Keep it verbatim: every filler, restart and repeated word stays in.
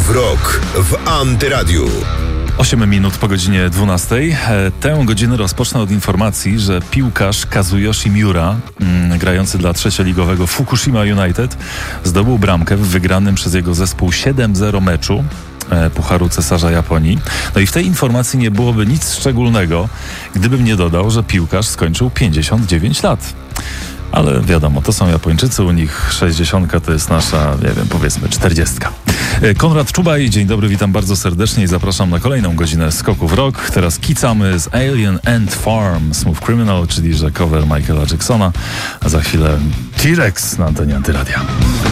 w rok w Antyradiu. osiem minut po godzinie dwunastej. Tę godzinę rozpocznę od informacji, że piłkarz Kazuyoshi Miura, mm, grający dla trzecioligowego Fukushima United, zdobył bramkę w wygranym przez jego zespół siedem zero meczu Pucharu Cesarza Japonii. No i w tej informacji nie byłoby nic szczególnego, gdybym nie dodał, że piłkarz skończył pięćdziesiąt dziewięć lat. Ale wiadomo, to są Japończycy, u nich sześćdziesiątka to jest nasza, nie wiem, powiedzmy czterdziestka. Konrad Czubaj, dzień dobry, witam bardzo serdecznie i zapraszam na kolejną godzinę Skoku w Rock. Teraz kicamy z Alien Ant Farm, Smooth Criminal, czyli że cover Michaela Jacksona, a za chwilę T-Rex na antenie Antyradia.